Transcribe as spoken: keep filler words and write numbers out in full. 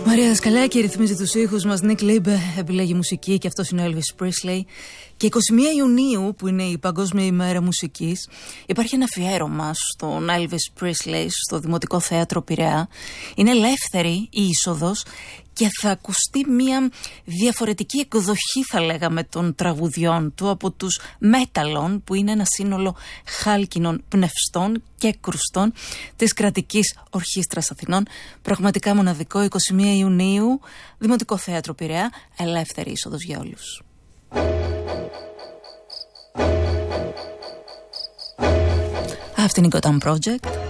Μαρία Δασκαλάκη ρυθμίζει τους ήχους μας. Νίκ Λίμπε επιλέγει μουσική και αυτός είναι ο Elvis Presley. Και εικοστή πρώτη Ιουνίου, που είναι η Παγκόσμια ημέρα μουσικής, υπάρχει ένα αφιέρωμα στον Elvis Presley στο Δημοτικό Θέατρο Πειραιά. Είναι ελεύθερη η είσοδος και θα ακουστεί μια διαφορετική εκδοχή, θα λέγαμε, των τραγουδιών του από τους Μέταλλον, που είναι ένα σύνολο χάλκινων πνευστών και κρουστών της Κρατικής Ορχήστρας Αθηνών. Πραγματικά μοναδικό, εικοστή πρώτη Ιουνίου, Δημοτικό Θέατρο Πειραιά, ελεύθερη είσοδος για όλους. Αυτή είναι η Gotham Project.